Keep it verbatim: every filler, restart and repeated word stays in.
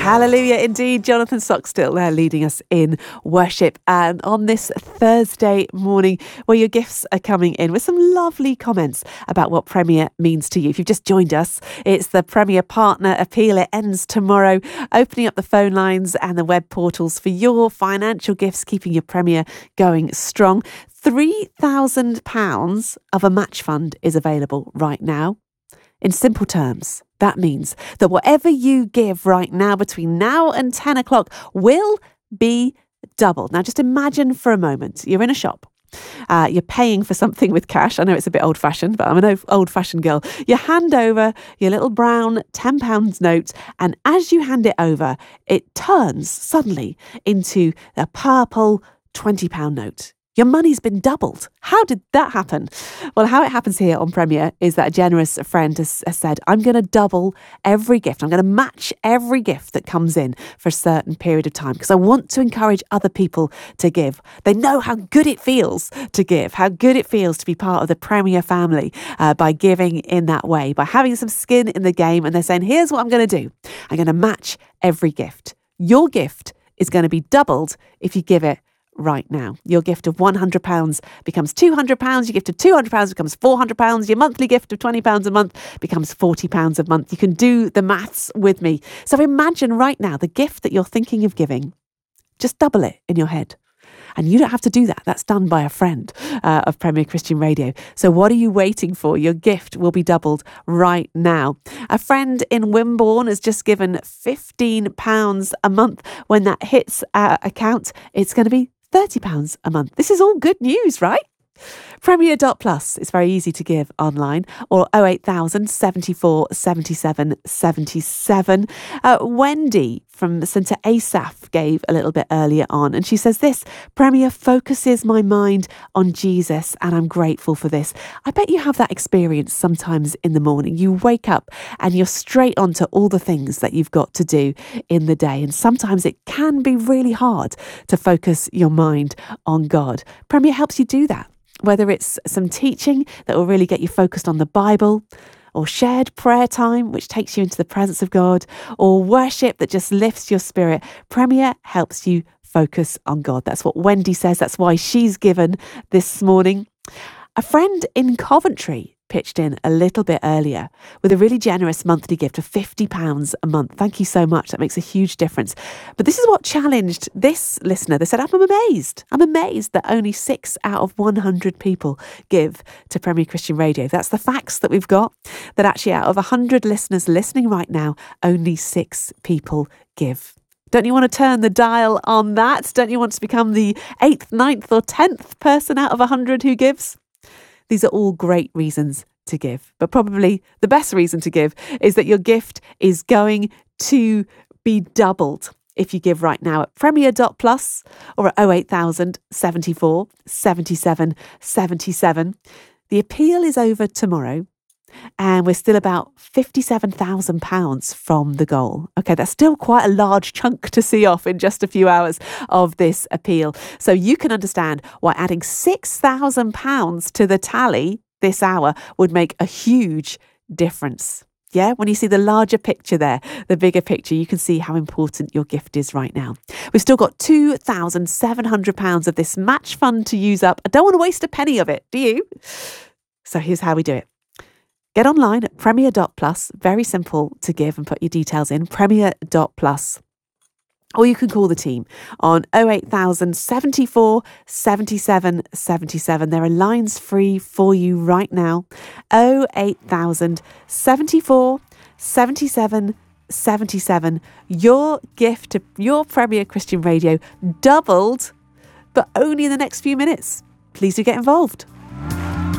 Hallelujah indeed. Jonathan Stockstill there leading us in worship. And on this Thursday morning, where your gifts are coming in with some lovely comments about what Premier means to you. If you've just joined us, it's the Premier Partner Appeal. It ends tomorrow, opening up the phone lines and the web portals for your financial gifts, keeping your Premier going strong. three thousand pounds of a match fund is available right now. In simple terms, that means that whatever you give right now between now and ten o'clock will be doubled. Now, just imagine for a moment, you're in a shop. Uh, you're paying for something with cash. I know it's a bit old-fashioned, but I'm an old-fashioned girl. You hand over your little brown ten pounds note, and as you hand it over, it turns suddenly into a purple twenty pound note. Your money's been doubled. How did that happen? Well, how it happens here on Premier is that a generous friend has, has said, I'm going to double every gift. I'm going to match every gift that comes in for a certain period of time because I want to encourage other people to give. They know how good it feels to give, how good it feels to be part of the Premier family uh, by giving in that way, by having some skin in the game. And they're saying, here's what I'm going to do. I'm going to match every gift. Your gift is going to be doubled if you give it right now. Your gift of one hundred pounds becomes two hundred pounds. Your gift of two hundred pounds becomes four hundred pounds. Your monthly gift of twenty pounds a month becomes forty pounds a month. You can do the maths with me. So imagine right now the gift that you're thinking of giving. Just double it in your head. And you don't have to do that. That's done by a friend uh, of Premier Christian Radio. So what are you waiting for? Your gift will be doubled right now. A friend in Wimborne has just given fifteen pounds a month. When that hits our account, it's going to be thirty pounds a month. This is all good news, right? Premier dot plus. It's very easy to give online, or oh eight thousand, seventy-four, seventy-seven, seventy-seven. Uh, Wendy from Centre Asaph gave a little bit earlier on, and she says this: Premier focuses my mind on Jesus, and I'm grateful for this. I bet you have that experience sometimes in the morning. You wake up and you're straight on to all the things that you've got to do in the day, and sometimes it can be really hard to focus your mind on God. Premier helps you do that. Whether it's some teaching that will really get you focused on the Bible, or shared prayer time, which takes you into the presence of God, or worship that just lifts your spirit, Premier helps you focus on God. That's what Wendy says. That's why she's given this morning. A friend in Coventry pitched in a little bit earlier with a really generous monthly gift of fifty pounds a month. Thank you so much. That makes a huge difference. But this is what challenged this listener. They said, I'm amazed. I'm amazed that only six out of one hundred people give to Premier Christian Radio. That's the facts that we've got, that actually out of one hundred listeners listening right now, only six people give. Don't you want to turn the dial on that? Don't you want to become the eighth, ninth or tenth person out of one hundred who gives? These are all great reasons to give. But probably the best reason to give is that your gift is going to be doubled if you give right now at Premier dot plus or at oh eight thousand, seventy-four, seventy-seven, seventy-seven. The appeal is over tomorrow, and we're still about fifty-seven thousand pounds from the goal. Okay, that's still quite a large chunk to see off in just a few hours of this appeal. So you can understand why adding six thousand pounds to the tally this hour would make a huge difference. Yeah, when you see the larger picture there, the bigger picture, you can see how important your gift is right now. We've still got two thousand seven hundred pounds of this match fund to use up. I don't want to waste a penny of it, do you? So here's how we do it. Get online at Premier dot plus. Very simple to give and put your details in. Premier dot plus. Or you can call the team on oh eight thousand, seventy-four, seventy-seven, seventy-seven. There are lines free for you right now. oh eight thousand, seventy-four, seventy-seven, seventy-seven. Your gift to your Premier Christian Radio doubled, but only in the next few minutes. Please do get involved.